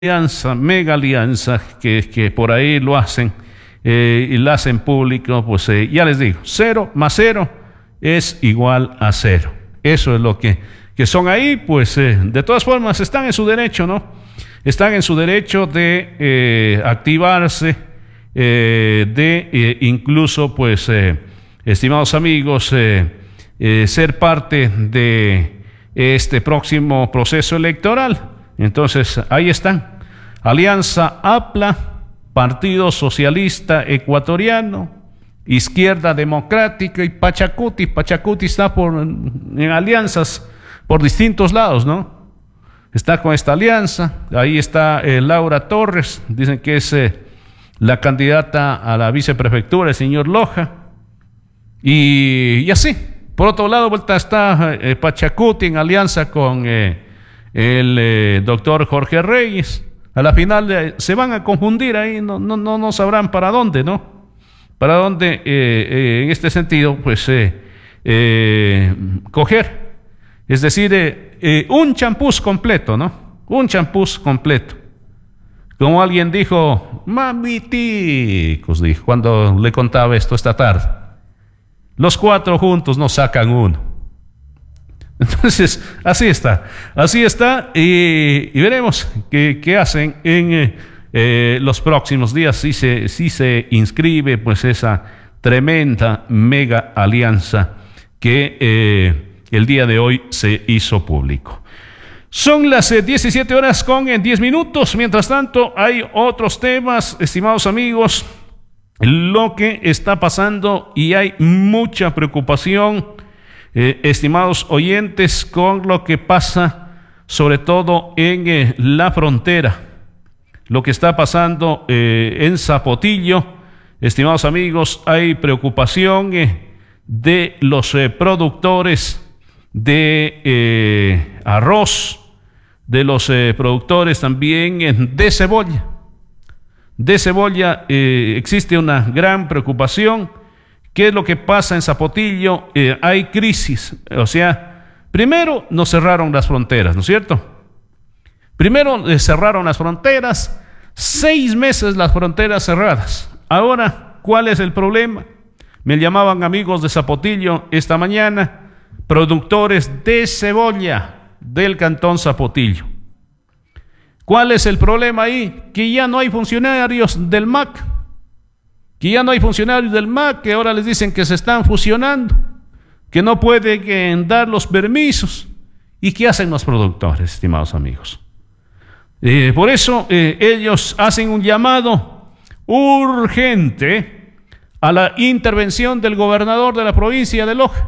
alianza, mega alianza, que por ahí lo hacen y la hacen público, pues ya les digo, 0 más 0 es igual a 0. Eso es lo que son ahí, pues de todas formas están en su derecho, ¿no? Están en su derecho de activarse, incluso, pues, estimados amigos, ser parte de este próximo proceso electoral. Entonces, ahí están. Alianza APLA, Partido Socialista Ecuatoriano, Izquierda Democrática y Pachacuti. Pachacuti está en alianzas por distintos lados, ¿no? Está con esta alianza. Ahí está Laura Torres, dicen que es la candidata a la viceprefectura, el señor Loja. Y así. Por otro lado, vuelta está Pachacuti en alianza con el doctor Jorge Reyes. A la final se van a confundir ahí, no sabrán para dónde, ¿no? Para dónde, en este sentido, pues, coger. Es decir, un champús completo, ¿no? Un champús completo. Como alguien dijo, mamiticos, dijo, cuando le contaba esto esta tarde. Los 4 juntos nos sacan uno. Entonces, así está, y veremos qué hacen en los próximos días, si se inscribe, pues, esa tremenda mega alianza que el día de hoy se hizo público. Son las 17 horas con 10 minutos. Mientras tanto, hay otros temas, estimados amigos, lo que está pasando, y hay mucha preocupación, estimados oyentes, con lo que pasa, sobre todo en la frontera, lo que está pasando en Zapotillo. Estimados amigos, hay preocupación de los productores de arroz, de los productores también de cebolla. De cebolla existe una gran preocupación. ¿Qué es lo que pasa en Zapotillo? Hay crisis. O sea, primero nos cerraron las fronteras, ¿no es cierto? Primero cerraron las fronteras, 6 meses las fronteras cerradas. Ahora, ¿cuál es el problema? Me llamaban amigos de Zapotillo esta mañana, productores de cebolla del cantón Zapotillo. ¿Cuál es el problema ahí? Que ya no hay funcionarios del MAC. Que ahora les dicen que se están fusionando, que no pueden dar los permisos. ¿Y qué hacen los productores, estimados amigos? Por eso ellos hacen un llamado urgente a la intervención del gobernador de la provincia de Loja.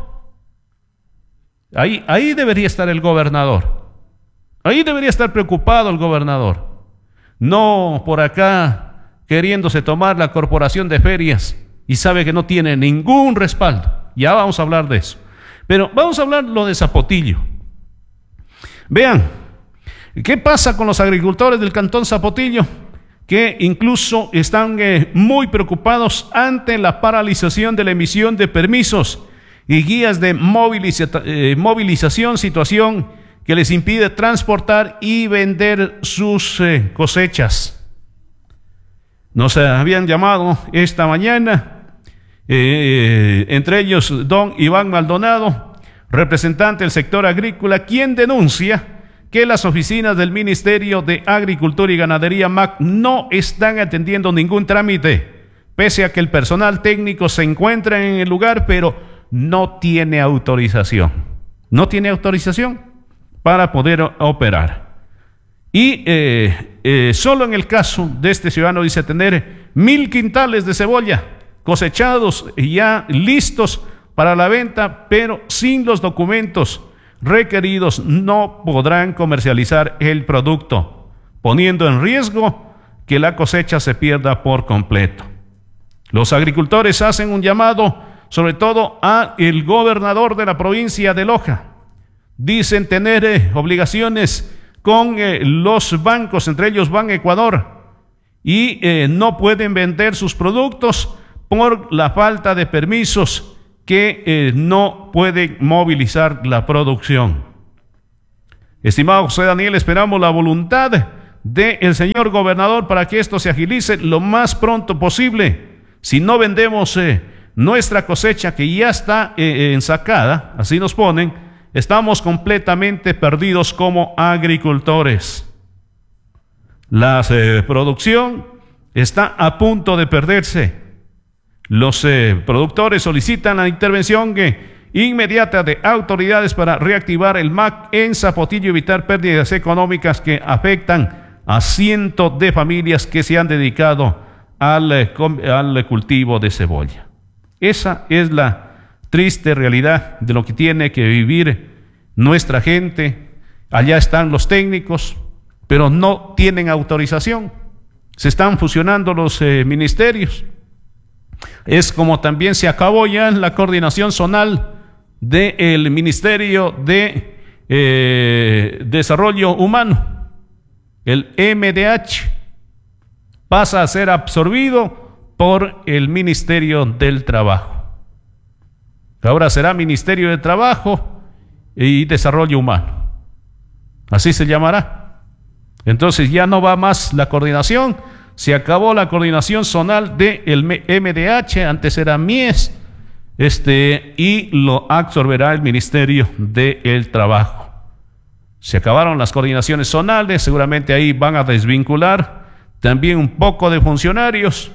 Ahí debería estar el gobernador. Ahí debería estar preocupado el gobernador. No por acá queriéndose tomar la corporación de ferias y sabe que no tiene ningún respaldo. Ya vamos a hablar de eso. Pero vamos a hablar lo de Zapotillo. Vean, ¿qué pasa con los agricultores del cantón Zapotillo? Que incluso están muy preocupados ante la paralización de la emisión de permisos y guías de movilización, situación que les impide transportar y vender sus cosechas. Nos habían llamado esta mañana, entre ellos don Iván Maldonado, representante del sector agrícola, quien denuncia que las oficinas del Ministerio de Agricultura y Ganadería MAC no están atendiendo ningún trámite, pese a que el personal técnico se encuentra en el lugar, pero no tiene autorización. No tiene autorización para poder operar. Y solo en el caso de este ciudadano dice tener 1,000 quintales de cebolla cosechados y ya listos para la venta, pero sin los documentos requeridos no podrán comercializar el producto, poniendo en riesgo que la cosecha se pierda por completo. Los agricultores hacen un llamado sobre todo a el gobernador de la provincia de Loja. Dicen tener obligaciones con los bancos, entre ellos Ban Ecuador, y no pueden vender sus productos por la falta de permisos, que no pueden movilizar la producción. Estimado José Daniel, esperamos la voluntad del señor gobernador para que esto se agilice lo más pronto posible. Si no vendemos nuestra cosecha que ya está ensacada, así nos ponen, estamos completamente perdidos como agricultores. La producción está a punto de perderse. Los productores solicitan la intervención inmediata de autoridades para reactivar el MAC en Zapotillo y evitar pérdidas económicas que afectan a cientos de familias que se han dedicado al cultivo de cebolla. Esa es la triste realidad de lo que tiene que vivir nuestra gente. Allá están los técnicos, pero no tienen autorización. Se están fusionando los ministerios. Es como también se acabó ya la coordinación zonal del Ministerio de Desarrollo Humano. El MDH pasa a ser absorbido por el Ministerio del Trabajo. Ahora será Ministerio de Trabajo y Desarrollo Humano. Así se llamará. Entonces ya no va más la coordinación. Se acabó la coordinación zonal del MDH, antes era MIES, y lo absorberá el Ministerio del Trabajo. Se acabaron las coordinaciones zonales, seguramente ahí van a desvincular también un poco de funcionarios.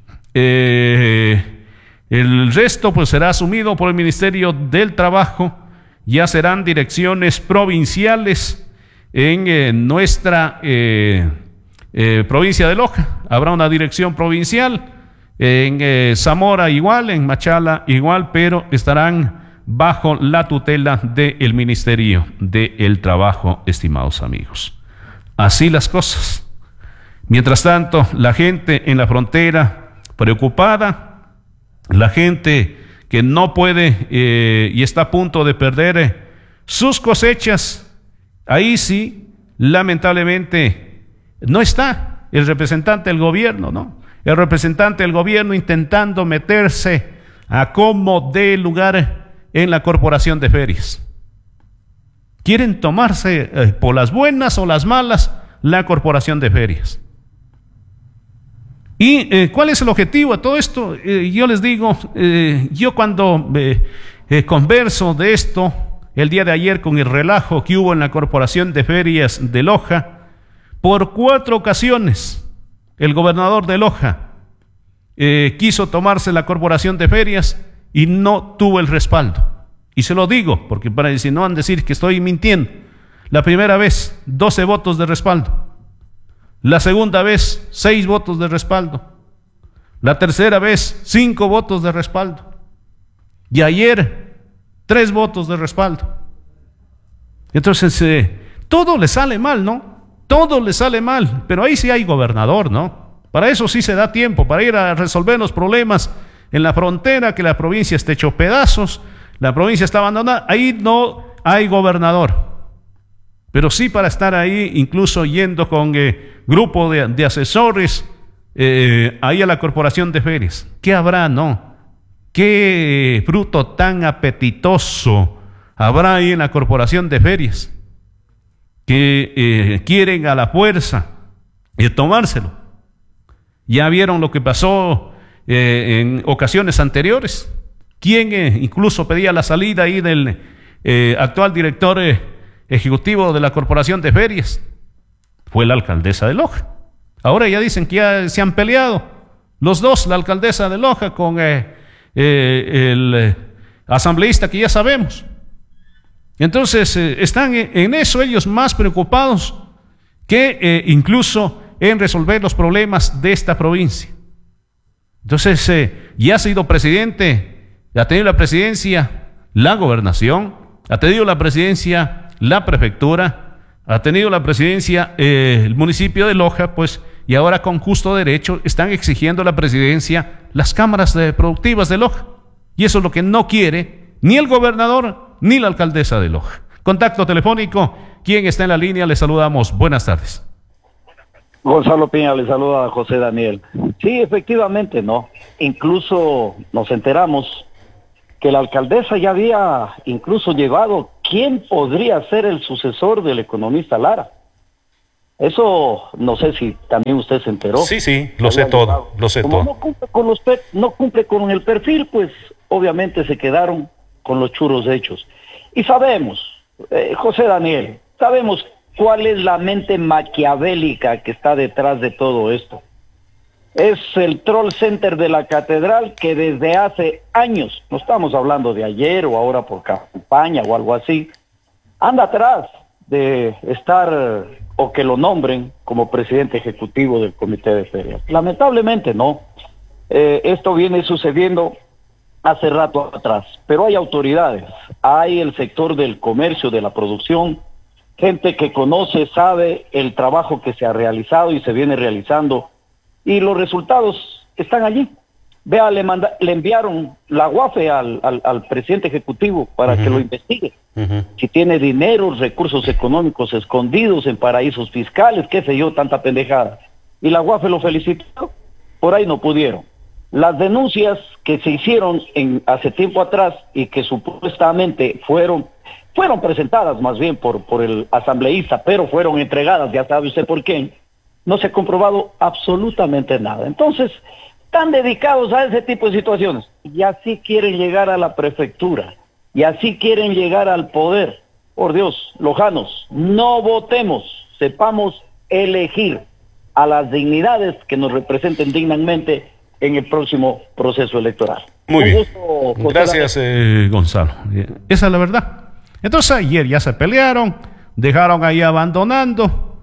El resto pues será asumido por el Ministerio del Trabajo. Ya serán direcciones provinciales en nuestra provincia de Loja. Habrá una dirección provincial, en Zamora igual, en Machala igual, pero estarán bajo la tutela del Ministerio del Trabajo, estimados amigos. Así las cosas. Mientras tanto, la gente en la frontera preocupada, la gente que no puede y está a punto de perder sus cosechas, ahí sí, lamentablemente, no está el representante del gobierno, ¿no? El representante del gobierno intentando meterse a como dé lugar en la corporación de ferias. Quieren tomarse por las buenas o las malas la corporación de ferias. ¿Y cuál es el objetivo de todo esto? Yo les digo, yo cuando converso de esto, el día de ayer con el relajo que hubo en la corporación de ferias de Loja, por 4 ocasiones el gobernador de Loja quiso tomarse la corporación de ferias y no tuvo el respaldo. Y se lo digo, porque para si no van a decir que estoy mintiendo. La primera vez, 12 votos de respaldo. La segunda vez, 6 votos de respaldo. La tercera vez, 5 votos de respaldo. Y ayer, 3 votos de respaldo. Entonces, todo le sale mal, ¿no? Todo le sale mal, pero ahí sí hay gobernador, ¿no? Para eso sí se da tiempo, para ir a resolver los problemas en la frontera, que la provincia esté hecho pedazos, la provincia está abandonada, ahí no hay gobernador. Pero sí para estar ahí, incluso yendo con grupo de asesores, ahí a la corporación de ferias. ¿Qué habrá, no? ¿Qué fruto tan apetitoso habrá ahí en la corporación de ferias? Que quieren a la fuerza tomárselo. Ya vieron lo que pasó en ocasiones anteriores. ¿Quién incluso pedía la salida ahí del actual director ejecutivo de la corporación de ferias? Fue la alcaldesa de Loja. Ahora ya dicen que ya se han peleado los dos, la alcaldesa de Loja con el asambleísta que ya sabemos. Entonces están en eso ellos más preocupados que incluso en resolver los problemas de esta provincia. Entonces ya ha sido presidente, ha tenido la presidencia, la gobernación, ha tenido la presidencia, la prefectura, ha tenido la presidencia el municipio de Loja, pues, y ahora con justo derecho están exigiendo la presidencia las cámaras productivas de Loja. Y eso es lo que no quiere ni el gobernador ni la alcaldesa de Loja. Contacto telefónico, ¿quién está en la línea? Le saludamos. Buenas tardes. Gonzalo Piña, le saluda a José Daniel. Sí, efectivamente, ¿no? Incluso nos enteramos que la alcaldesa ya había incluso llevado quién podría ser el sucesor del economista Lara. Eso no sé si también usted se enteró. Sí, sí, lo sé todo, lo sé Como todo. no cumple con el perfil, pues obviamente se quedaron con los churros hechos. Y sabemos, José Daniel, sabemos cuál es la mente maquiavélica que está detrás de todo esto. Es el troll center de la catedral que desde hace años, no estamos hablando de ayer o ahora por campaña o algo así, anda atrás de estar o que lo nombren como presidente ejecutivo del Comité de Ferias. Lamentablemente no. Esto viene sucediendo hace rato atrás, pero hay autoridades, hay el sector del comercio, de la producción, gente que conoce, sabe el trabajo que se ha realizado y se viene realizando, y los resultados están allí. Vea, le enviaron la UAFE al presidente ejecutivo para que lo investigue. Si tiene dinero, recursos económicos escondidos en paraísos fiscales, qué sé yo, tanta pendejada. Y la UAFE lo felicitó, por ahí no pudieron. Las denuncias que se hicieron hace tiempo atrás y que supuestamente fueron presentadas más bien por el asambleísta, pero fueron entregadas, ya sabe usted por quién, no se ha comprobado absolutamente nada. Entonces, están dedicados a ese tipo de situaciones y así quieren llegar a la prefectura y así quieren llegar al poder. Por Dios, lojanos, no votemos, sepamos elegir a las dignidades que nos representen dignamente en el próximo proceso electoral. Muy bien. Gracias, Gonzalo. Esa es la verdad. Entonces ayer ya se pelearon, dejaron ahí abandonando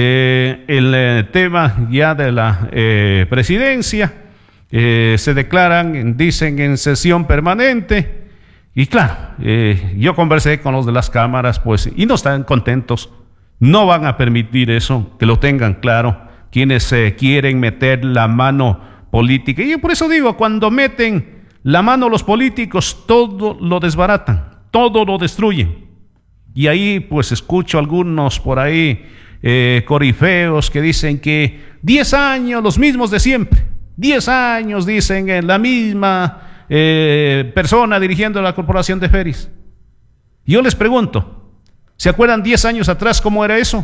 el tema ya de la presidencia. Se declaran, dicen, en sesión permanente. Y claro, yo conversé con los de las cámaras, pues, y no están contentos. No van a permitir eso, que lo tengan claro, quienes quieren meter la mano política. Y yo por eso digo, cuando meten la mano los políticos, todo lo desbaratan, todo lo destruyen. Y ahí pues escucho algunos por ahí corifeos que dicen que 10 años los mismos de siempre, 10 años dicen la misma persona dirigiendo la Corporación de Ferias. Yo les pregunto, ¿se acuerdan 10 años atrás cómo era eso?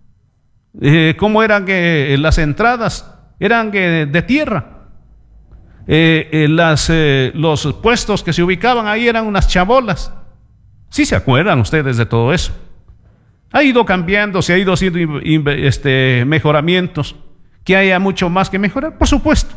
¿Cómo eran las entradas? Eran de tierra. Los puestos que se ubicaban ahí eran unas chabolas. ¿Sí se acuerdan ustedes de todo eso? Ha ido cambiando, se ha ido haciendo mejoramientos. ¿Que haya mucho más que mejorar? Por supuesto.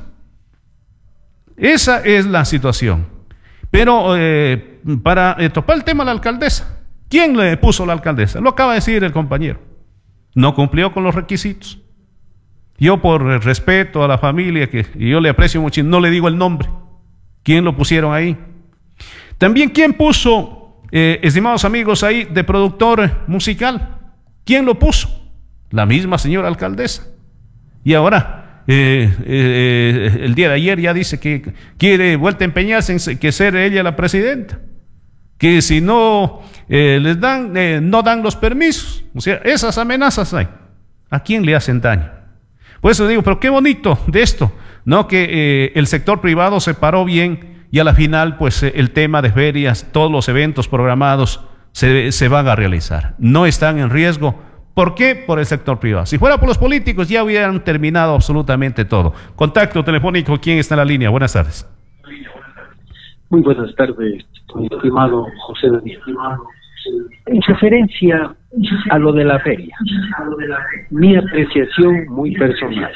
Esa es la situación. Pero para topar el tema de la alcaldesa, ¿quién le puso la alcaldesa? Lo acaba de decir el compañero. No cumplió con los requisitos. Yo por respeto a la familia, que yo le aprecio mucho, no le digo el nombre. ¿Quién lo pusieron ahí? También, ¿quién puso, estimados amigos, ahí de productor musical? ¿Quién lo puso? La misma señora alcaldesa. Y ahora, el día de ayer ya dice que quiere vuelta a empeñarse en que ser ella la presidenta. Que si no les dan, no dan los permisos. O sea, esas amenazas hay. ¿A quién le hacen daño? Por eso digo, pero qué bonito de esto, ¿no? Que el sector privado se paró bien y a la final, pues el tema de ferias, todos los eventos programados se van a realizar. No están en riesgo. ¿Por qué? Por el sector privado. Si fuera por los políticos, ya hubieran terminado absolutamente todo. Contacto telefónico, ¿quién está en la línea? Buenas tardes. Muy buenas tardes, estimado José Daniel. En referencia a lo de la feria, mi apreciación muy personal.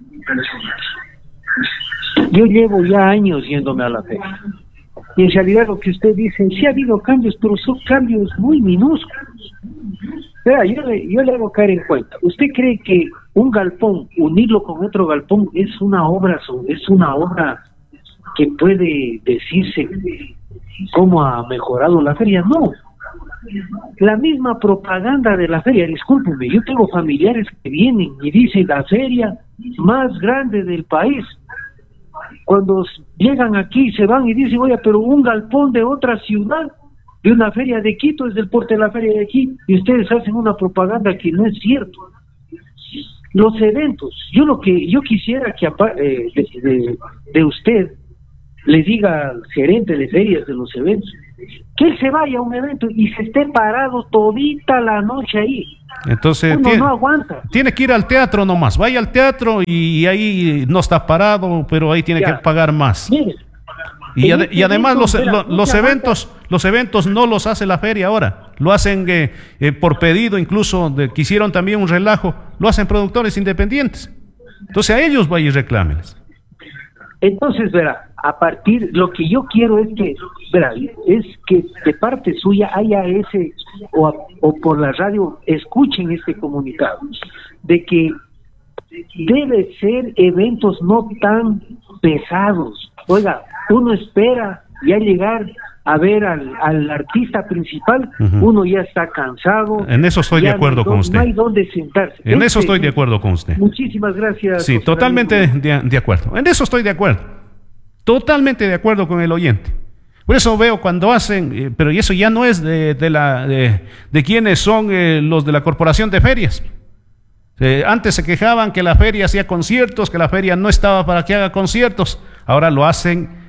Yo llevo ya años yéndome a la feria. Y en realidad lo que usted dice, sí ha habido cambios, pero son cambios muy minúsculos. Vea, yo le hago caer en cuenta. ¿Usted cree que un galpón, unirlo con otro galpón, es una obra que puede decirse cómo ha mejorado la feria? No. La misma propaganda de la feria, discúlpenme, yo tengo familiares que vienen y dicen la feria más grande del país. Cuando llegan aquí se van y dicen, oye, pero un galpón de otra ciudad, de una feria de Quito, es del porte de la feria de aquí, y ustedes hacen una propaganda que no es cierto. Los eventos, yo quisiera que de usted le diga al gerente de ferias de los eventos que él se vaya a un evento y se esté parado todita la noche ahí. Entonces Uno no aguanta. tiene que ir al teatro nomás, vaya al teatro y ahí no está parado, pero ahí tiene que pagar más. Mire, Y además los evento, eventos no los hace la feria ahora, lo hacen por pedido, incluso que hicieron también un relajo, lo hacen productores independientes. Entonces a ellos vaya y reclámenles. entonces, verá, a partir, lo que yo quiero es que, verá, es que de parte suya haya ese, o por la radio escuchen este comunicado, de que debe ser eventos no tan pesados. Oiga, uno espera ya llegar a ver al artista principal, uno ya está cansado. En eso estoy de acuerdo con usted. No hay dónde sentarse. En eso estoy de acuerdo con usted. Muchísimas gracias. Sí, totalmente de acuerdo. En eso estoy de acuerdo. Totalmente de acuerdo con el oyente. Por eso veo cuando hacen, pero y eso ya no es de quienes son los de la Corporación de Ferias. Antes se quejaban que la feria hacía conciertos, que la feria no estaba para que haga conciertos. Ahora lo hacen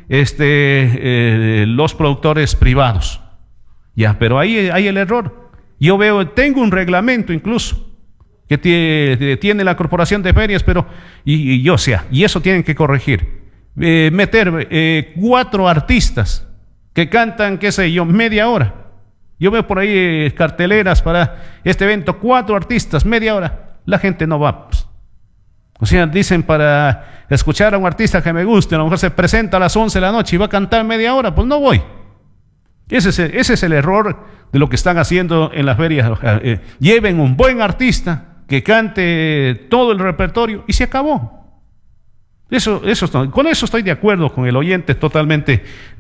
los productores privados. Ya, pero ahí hay el error. Yo tengo un reglamento incluso que tiene la Corporación de Ferias, pero y eso tienen que corregir. Meter 4 artistas que cantan, qué sé yo, media hora. Yo veo por ahí carteleras para este evento, 4 artistas, media hora. La gente no va, pues. O sea, dicen para escuchar a un artista que me guste, a lo mejor se presenta a las 11 de la noche y va a cantar media hora, pues no voy. Ese es el error de lo que están haciendo en las ferias. Lleven un buen artista que cante todo el repertorio y se acabó. Con eso estoy de acuerdo con el oyente, totalmente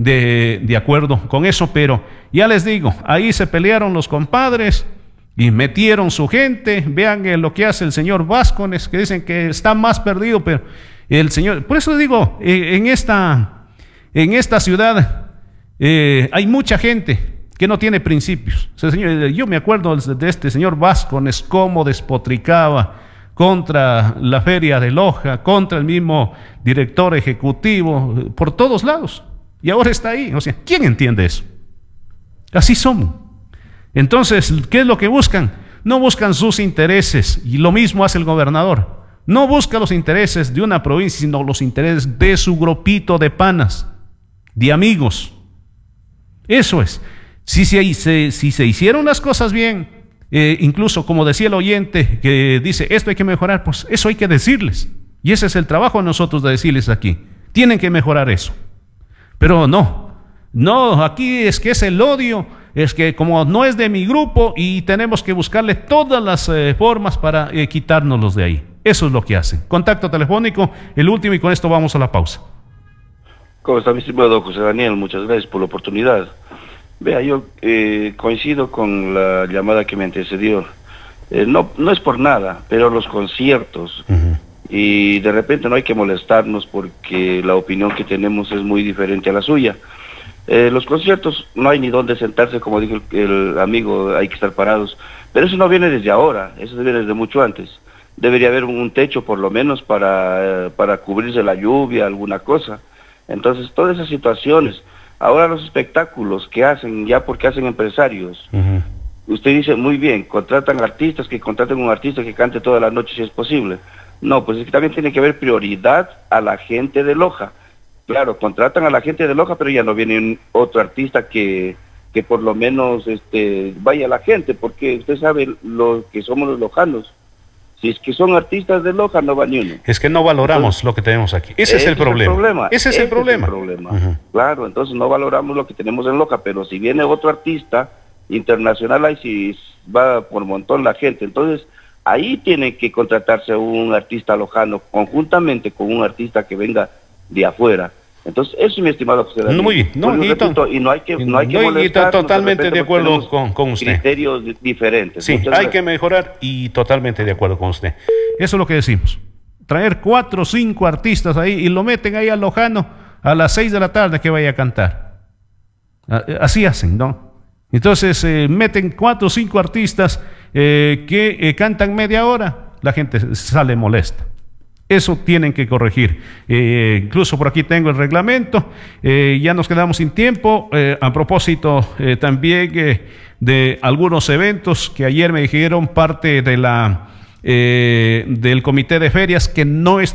de acuerdo con eso, pero ya les digo, ahí se pelearon los compadres y metieron su gente. Vean lo que hace el señor Vázquez, que dicen que está más perdido, pero el señor, por eso digo, en esta ciudad hay mucha gente que no tiene principios. O sea, señor, yo me acuerdo de este señor Vázquez, cómo despotricaba contra la feria de Loja, contra el mismo director ejecutivo, por todos lados. Y ahora está ahí. O sea, ¿quién entiende eso? Así somos. Entonces, ¿qué es lo que buscan? No buscan sus intereses, y lo mismo hace el gobernador. No busca los intereses de una provincia, sino los intereses de su grupito de panas, de amigos. Eso es. Si se hicieron las cosas bien, incluso como decía el oyente, que dice, esto hay que mejorar, pues eso hay que decirles. Y ese es el trabajo de nosotros de decirles aquí. Tienen que mejorar eso. Pero no, aquí es que es el odio. Es que como no es de mi grupo y tenemos que buscarle todas las formas para quitárnoslos de ahí. Eso es lo que hacen. Contacto telefónico, el último, y con esto vamos a la pausa. ¿Cómo está, mi estimado José Daniel? Muchas gracias por la oportunidad. Vea, yo coincido con la llamada que me antecedió. No es por nada, pero los conciertos, y de repente no hay que molestarnos porque la opinión que tenemos es muy diferente a la suya. Los conciertos no hay ni dónde sentarse, como dijo el amigo, hay que estar parados, pero eso no viene desde ahora, eso viene desde mucho antes. Debería haber un techo por lo menos para cubrirse la lluvia, alguna cosa. Entonces todas esas situaciones, ahora los espectáculos que hacen, ya porque hacen empresarios, usted dice muy bien, contratan artistas, que contraten un artista que cante toda la noche si es posible. No, pues es que también tiene que haber prioridad a la gente de Loja. Claro, contratan a la gente de Loja, pero ya no viene otro artista que por lo menos vaya a la gente, porque usted sabe lo que somos los lojanos. Si es que son artistas de Loja, no va ni uno. Es que no valoramos lo que tenemos aquí. Ese es el problema. Ese es el problema. Claro, entonces no valoramos lo que tenemos en Loja, pero si viene otro artista internacional, ahí sí va por montón la gente. Entonces, ahí tiene que contratarse un artista lojano conjuntamente con un artista que venga de afuera. Entonces, eso, mi estimado José Daniel. Muy bien. Y no hay que molestar. Totalmente de acuerdo con usted. Criterios diferentes. Sí, hay que mejorar y totalmente de acuerdo con usted. Eso es lo que decimos. Traer 4 o 5 artistas ahí y lo meten ahí al lojano a las 6 de la tarde que vaya a cantar. Así hacen, ¿no? Entonces, meten 4 o 5 artistas que cantan media hora, la gente sale molesta. Eso tienen que corregir. Incluso por aquí tengo el reglamento. Ya nos quedamos sin tiempo. A propósito también de algunos eventos que ayer me dijeron parte de del comité de ferias que no